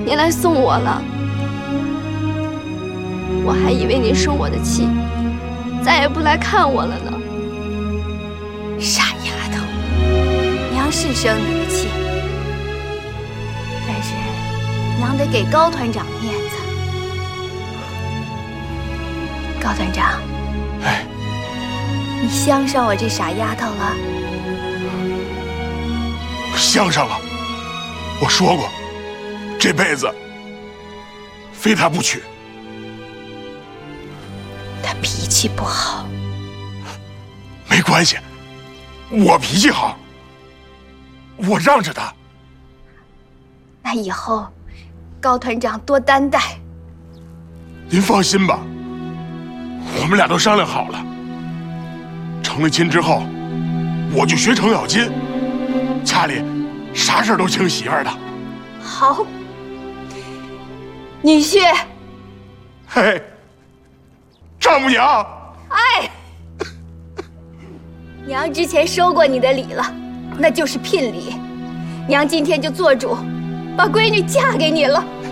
您来送我了，我还以为您生我的气，再也不来看我了呢。 傻丫头，娘是生你的气，但是娘得给高团长面子。高团长， 哎， 你相上我这傻丫头了？ 相上了。我说过，这辈子非他不娶。 她脾气不好。 没关系，我脾气好，我让着他。 那以后，高团长多担待。 您放心吧，我们俩都商量好了，成了亲之后，我就学程咬金，家里啥事都听媳妇儿的。 好，女婿。 嘿，丈母娘。 哎，娘之前收过你的礼了，那就是聘礼。娘今天就做主，把闺女嫁给你了。